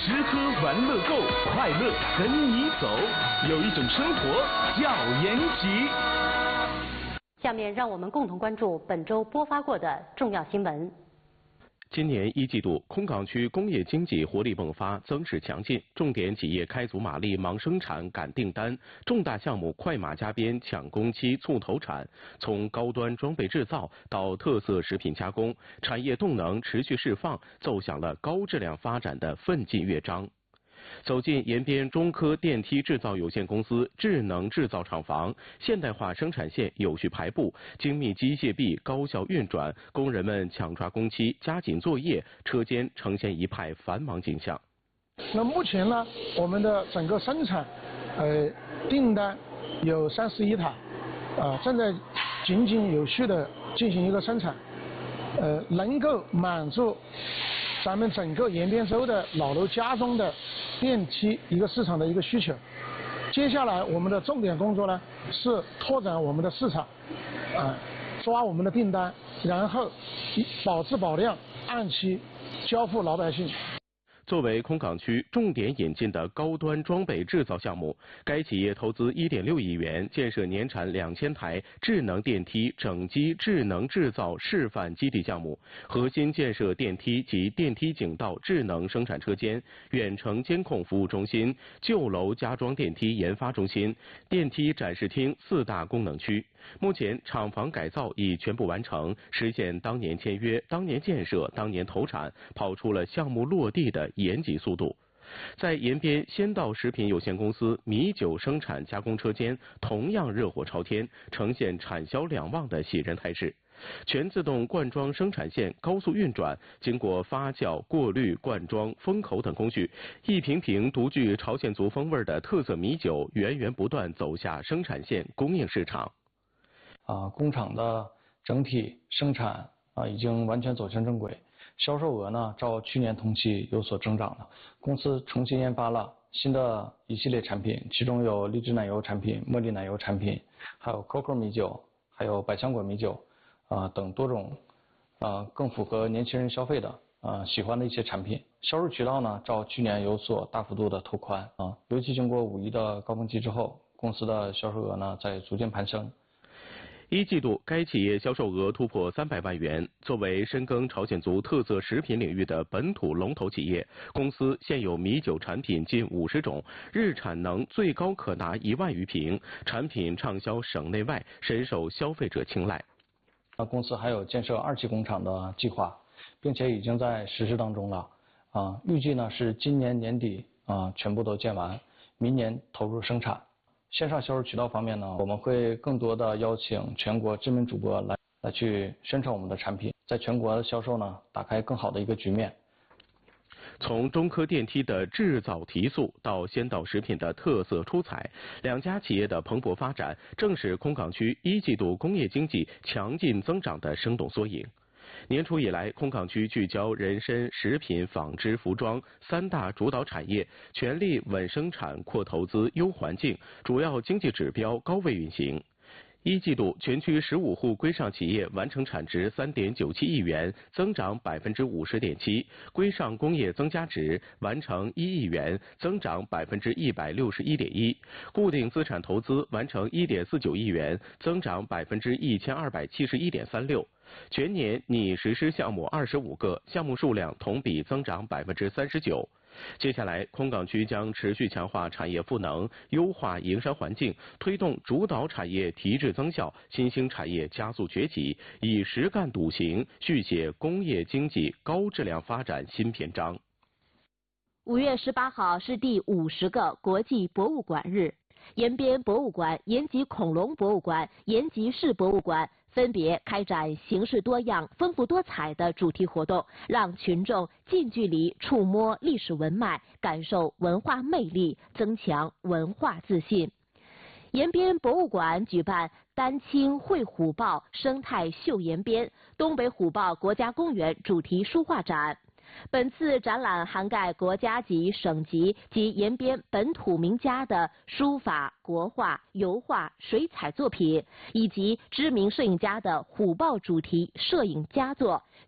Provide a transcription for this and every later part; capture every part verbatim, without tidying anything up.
吃喝玩乐购，快乐跟你走。有一种生活叫延吉。 下面让我们共同关注本周播发过的重要新闻。 今年一季度，空港区工业经济活力迸发，增势强劲，重点企业开足马力忙生产赶订单，重大项目快马加鞭抢工期促投产。从高端装备制造到特色食品加工，产业动能持续释放，奏响了高质量发展的奋进乐章。走进延边中科电梯制造有限公司智能制造厂房，现代化生产线有序排布，精密机械臂高效运转，工人们抢抓工期，加紧作业，车间呈现一派繁忙景象。 那目前呢，我们的整个生产，呃，订单有三十一台，啊、呃，正在井井有序的进行一个生产，呃，能够满足咱们整个延边州的老楼家中的电梯一个市场的一个需求。接下来我们的重点工作呢是拓展我们的市场，啊、呃，抓我们的订单，然后保质保量，按期交付老百姓。 作为空港区重点引进的高端装备制造项目，该企业投资一点六亿元建设年产两千台智能电梯整机智能制造示范基地项目，核心建设电梯及电梯井道智能生产车间、远程监控服务中心、旧楼加装电梯研发中心、电梯展示厅四大功能区。目前厂房改造已全部完成，实现当年签约、当年建设、当年投产，跑出了项目落地的延吉速度。在延边仙道食品有限公司米酒生产加工车间同样热火朝天，呈现产销两旺的喜人态势。全自动灌装生产线高速运转，经过发酵、过滤、灌装、封口等工序，一瓶瓶独具朝鲜族风味的特色米酒源源不断走下生产线，供应市场。 啊，工厂的整体生产啊已经完全走向正轨，销售额呢照去年同期有所增长了。公司重新研发了新的一系列产品，其中有荔枝奶油产品、茉莉奶油产品，还有 C O C O 米酒，还有百香果米酒啊等多种啊更符合年轻人消费的啊喜欢的一些产品。销售渠道呢照去年有所大幅度的拓宽啊，尤其经过五一的高峰期之后，公司的销售额呢在逐渐攀升。 一季度，该企业销售额突破三百万元。作为深耕朝鲜族特色食品领域的本土龙头企业，公司现有米酒产品近五十种，日产能最高可达一万余瓶，产品畅销省内外，深受消费者青睐。 公司还有建设二期工厂的计划，并且已经在实施当中了。啊，预计呢是今年年底啊全部都建完，明年投入生产。线上销售渠道方面呢，我们会更多的邀请全国知名主播来来去宣传我们的产品，在全国的销售呢打开更好的一个局面。 从中科电梯的制造提速到仙道食品的特色出彩，两家企业的蓬勃发展，正是空港区一季度工业经济强劲增长的生动缩影。年初以来，空港区聚焦人参、食品、纺织、服装三大主导产业，全力稳生产、扩投资、优环境，主要经济指标高位运行。一季度，全区十五户规上企业完成产值三点九七亿元，增长百分之五十点七；规上工业增加值完成一亿元，增长百分之一百六十一点一；固定资产投资完成一点四九亿元，增长百分之一千二百七十一点三六。全年拟实施项目二十五个，项目数量同比增长百分之三十九。接下来，空港区将持续强化产业赋能，优化营商环境，推动主导产业提质增效，新兴产业加速崛起，以实干笃行，续写工业经济高质量发展新篇章。 五月十八号是第五十个国际博物馆日，延边博物馆、延吉恐龙博物馆、延吉市博物馆分别开展形式多样、丰富多彩的主题活动，让群众近距离触摸历史文脉，感受文化魅力，增强文化自信。延边博物馆举办丹青绘虎豹生态秀延边、东北虎豹国家公园主题书画展。本次展览涵盖国家级、省级及延边本土名家的书法、国画、油画、水彩作品，以及知名摄影家的虎豹主题摄影佳作，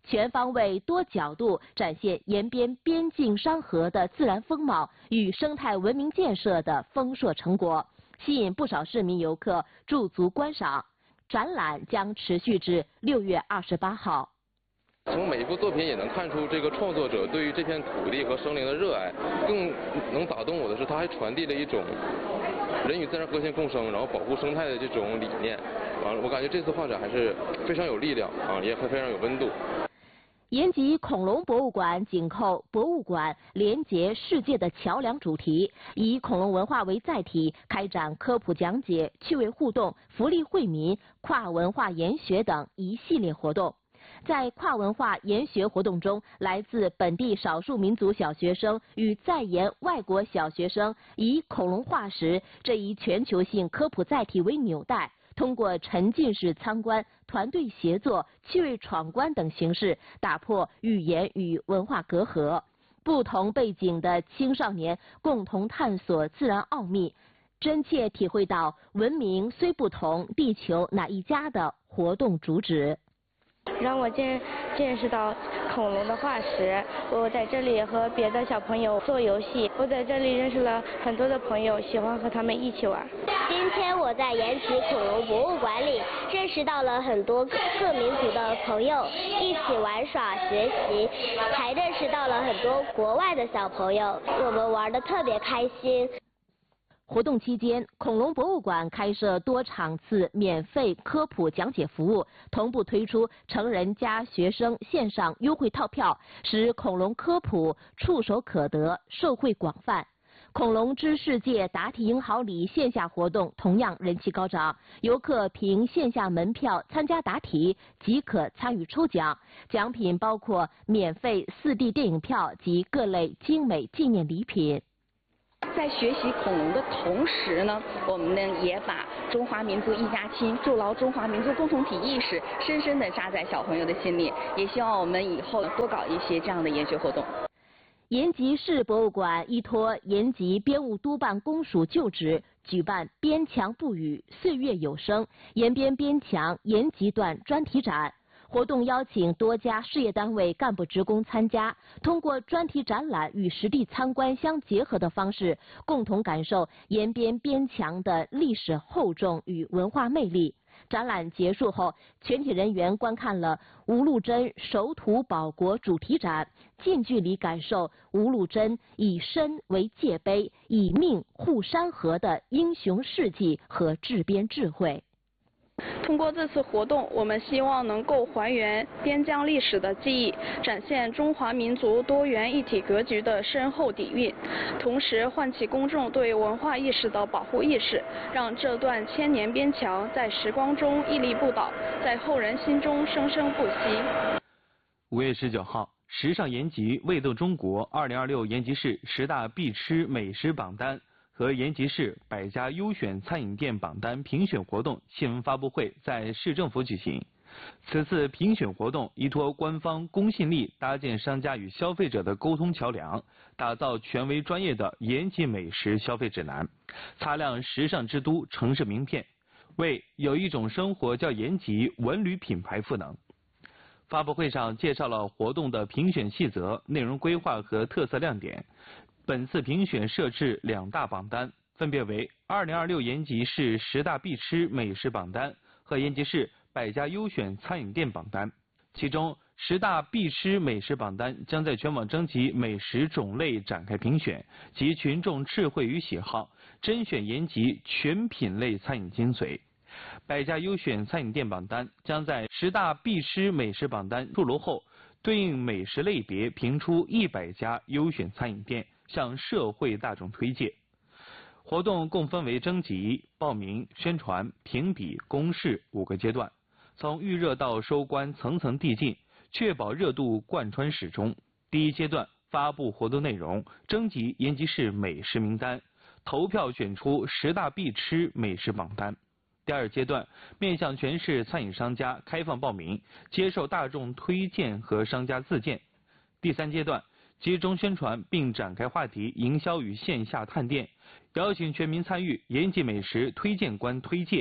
全方位、多角度展现延边边境山河的自然风貌与生态文明建设的丰硕成果，吸引不少市民游客驻足观赏。展览将持续至六月二十八号。 从每一幅作品也能看出这个创作者对于这片土地和生灵的热爱。更能打动我的是，他还传递了一种人与自然和谐共生，然后保护生态的这种理念。完了，我感觉这次画展还是非常有力量啊，也非常有温度。 延吉恐龙博物馆紧扣博物馆连结世界的桥梁主题，以恐龙文化为载体，开展科普讲解、趣味互动、福利惠民、跨文化研学等一系列活动。在跨文化研学活动中，来自本地少数民族小学生与在研外国小学生以恐龙化石这一全球性科普载体为纽带，通过沉浸式参观、团队协作、趣味闯关等形式，打破语言与文化隔阂。不同背景的青少年共同探索自然奥秘，真切体会到文明虽不同，地球哪一家的活动主旨。 让我见见识到恐龙的化石。我在这里和别的小朋友做游戏，我在这里认识了很多的朋友，喜欢和他们一起玩。 今天我在延吉恐龙博物馆里认识到了很多各各民族的朋友，一起玩耍学习，还认识到了很多国外的小朋友，我们玩得特别开心。 活动期间，恐龙博物馆开设多场次免费科普讲解服务，同步推出成人加学生线上优惠套票，使恐龙科普触手可得，受惠广泛。恐龙之世界答题英豪礼线下活动同样人气高涨，游客凭线下门票参加答题即可参与抽奖，奖品包括免费 四 D 电影票及各类精美纪念礼品。 在学习恐龙的同时呢，我们呢也把中华民族一家亲、筑牢中华民族共同体意识深深地扎在小朋友的心里。也希望我们以后多搞一些这样的研学活动。 延吉市博物馆依托延吉编务督办公署旧址，举办“边墙不语，岁月有声”延边边墙延吉段专题展。活动邀请多家事业单位干部职工参加，通过专题展览与实地参观相结合的方式，共同感受延边边墙的历史厚重与文化魅力。展览结束后，全体人员观看了吴禄贞守土保国主题展，近距离感受吴禄贞以身为界碑，以命护山河的英雄事迹和治边智慧。 通过这次活动，我们希望能够还原边疆历史的记忆，展现中华民族多元一体格局的深厚底蕴，同时唤起公众对文化意识的保护意识，让这段千年边墙在时光中屹立不倒，在后人心中生生不息。 五月十九号，时尚延吉味斗中国二零二六延吉市十大必吃美食榜单和延吉市百家优选餐饮店榜单评选活动新闻发布会在市政府举行。此次评选活动依托官方公信力，搭建商家与消费者的沟通桥梁，打造权威专业的延吉美食消费指南，擦亮时尚之都城市名片，为有一种生活叫延吉文旅品牌赋能。发布会上介绍了活动的评选细则、内容规划和特色亮点。本次评选设置两大榜单，分别为二零二六延吉市十大必吃美食榜单和延吉市百家优选餐饮店榜单。其中，十大必吃美食榜单将在全网征集美食种类展开评选，集群众智慧与喜好，甄选延吉全品类餐饮精髓。百家优选餐饮店榜单将在十大必吃美食榜单出炉后，对应美食类别评出一百家优选餐饮店，向社会大众推介。活动共分为征集、报名、宣传、评比、公示五个阶段，从预热到收官层层递进，确保热度贯穿始终。第一阶段发布活动内容，征集延吉市美食名单，投票选出十大必吃美食榜单。第二阶段面向全市餐饮商家开放报名，接受大众推荐和商家自荐。第三阶段集中宣传并展开话题营销与线下探店，邀请全民参与延吉美食推荐官推介，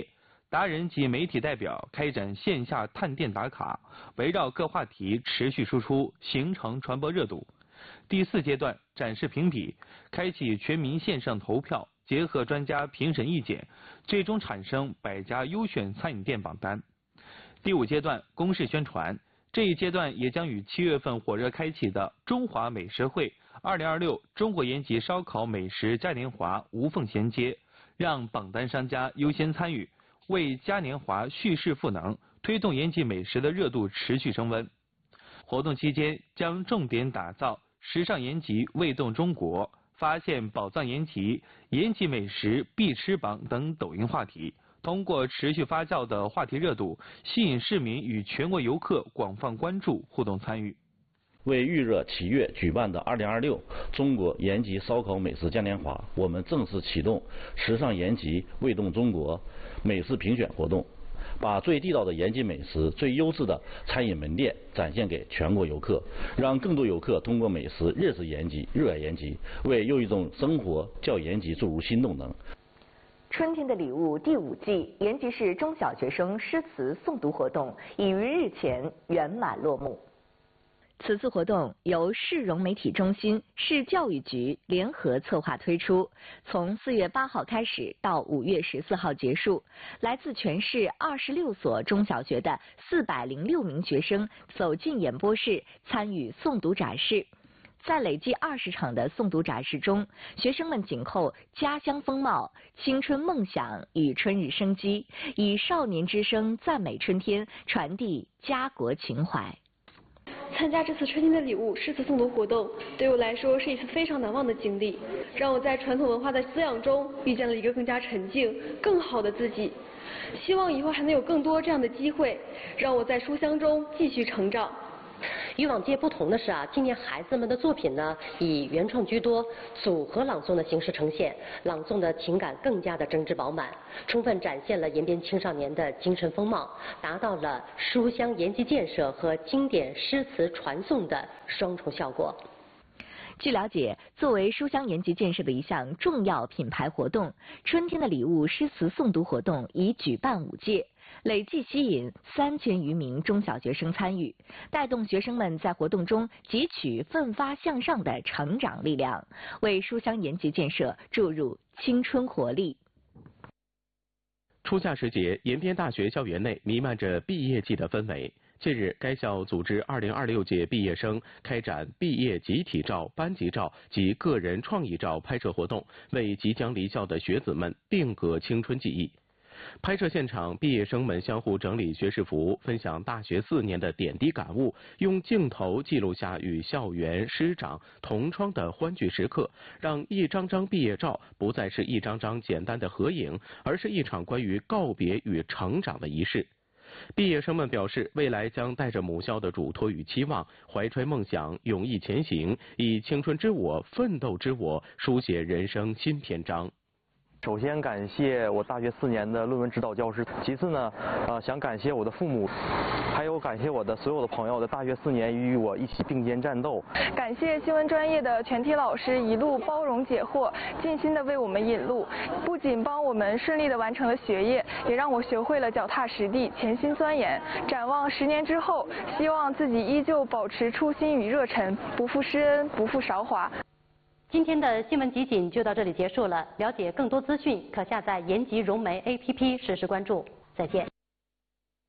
达人及媒体代表开展线下探店打卡，围绕各话题持续输出，形成传播热度。第四阶段展示评比，开启全民线上投票，结合专家评审意见，最终产生百家优选餐饮店榜单。第五阶段公示宣传，这一阶段也将与七月份火热开启的中华美食会二零二六中国延吉烧烤美食嘉年华无缝衔接，让榜单商家优先参与，为嘉年华蓄势赋能，推动延吉美食的热度持续升温。活动期间将重点打造时尚延吉、味动中国、发现宝藏延吉、延吉美食必吃榜等抖音话题，通过持续发酵的话题热度，吸引市民与全国游客广泛关注、互动参与。 为预热七月举办的二零二六中国延吉烧烤美食嘉年华，我们正式启动时尚延吉、味动中国美食评选活动，把最地道的延吉美食、最优质的餐饮门店展现给全国游客，让更多游客通过美食认识延吉、热爱延吉，为又一种生活叫延吉注入新动能。 春天的礼物第五季延吉市中小学生诗词诵读活动已于日前圆满落幕。此次活动由市容媒体中心、市教育局联合策划推出，从四月八号开始到五月十四号结束。来自全市二十六所中小学的四百零六名学生走进演播室参与诵读展示。在累计二十场的诵读展示中，学生们紧扣家乡风貌、青春梦想与春日生机，以少年之声赞美春天，传递家国情怀。 参加这次春天的礼物诗词诵读活动，对我来说是一次非常难忘的经历，让我在传统文化的滋养中遇见了一个更加沉静、更好的自己。希望以后还能有更多这样的机会，让我在书香中继续成长。 与往届不同的是啊，今年孩子们的作品呢以原创居多，组合朗诵的形式呈现，朗诵的情感更加的真挚饱满，充分展现了延边青少年的精神风貌，达到了书香延吉建设和经典诗词传颂的双重效果。 据了解，作为书香延吉建设的一项重要品牌活动，春天的礼物诗词诵读活动已举办五届，累计吸引三千余名中小学生参与，带动学生们在活动中汲取奋发向上的成长力量，为书香延吉建设注入青春活力。 初夏时节，延边大学校园内弥漫着毕业季的氛围。近日，该校组织二零二六届毕业生开展毕业集体照、班级照及个人创意照拍摄活动，为即将离校的学子们定格青春记忆。拍摄现场，毕业生们相互整理学士服，分享大学四年的点滴感悟，用镜头记录下与校园、师长同窗的欢聚时刻，让一张张毕业照不再是一张张简单的合影，而是一场关于告别与成长的仪式。毕业生们表示，未来将带着母校的嘱托与期望，怀揣梦想，勇毅前行，以青春之我、奋斗之我，书写人生新篇章。 首先感谢我大学四年的论文指导教师，其次呢，呃，想感谢我的父母，还有感谢我的所有的朋友，在大学四年与我一起并肩战斗。 感谢新闻专业的全体老师一路包容解惑，尽心的为我们引路，不仅帮我们顺利的完成了学业，也让我学会了脚踏实地、潜心钻研。展望十年之后，希望自己依旧保持初心与热忱，不负师恩，不负韶华。 今天的新闻集锦就到这里结束了。了解更多资讯，可下载延吉融媒 A P P 实时关注。再见。